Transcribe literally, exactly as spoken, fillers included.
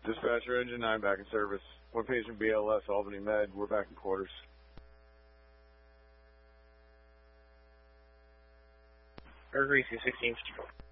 Dispatcher, Engine nine back in service. One patient B L S, Albany Med. We're back in quarters. Mercury two sixteen fifty-four.